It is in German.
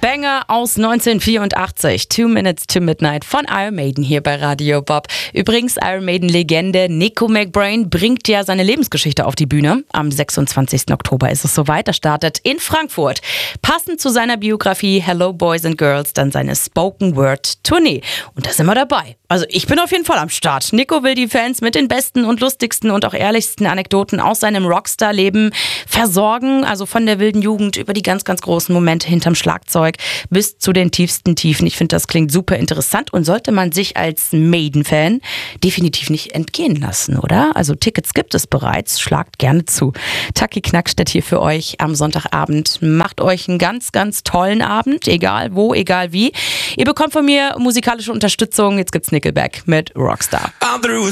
Banger aus 1984, 2 Minutes to Midnight von Iron Maiden hier bei Radio Bob. Übrigens, Iron Maiden-Legende Nico McBrain bringt ja seine Lebensgeschichte auf die Bühne. Am 26. Oktober ist es soweit. Er startet in Frankfurt. Passend zu seiner Biografie Hello Boys and Girls dann seine Spoken-Word-Tournee. Und da sind wir dabei. Also ich bin auf jeden Fall am Start. Nico will die Fans mit den besten und lustigsten und auch ehrlichsten Anekdoten aus seinem Rockstar-Leben versorgen. Also von der wilden Jugend über die ganz, ganz großen Momente hinterm Schlagzeug bis zu den tiefsten Tiefen. Ich finde, das klingt super interessant und sollte man sich als Maiden-Fan definitiv nicht entgehen lassen, oder? Also Tickets gibt es bereits. Schlagt gerne zu. Taki Knackstedt hier für euch am Sonntagabend. Macht euch einen ganz, ganz tollen Abend. Egal wo, egal wie. Ihr bekommt von mir musikalische Unterstützung. Jetzt gibt's Nickelback mit Rockstar.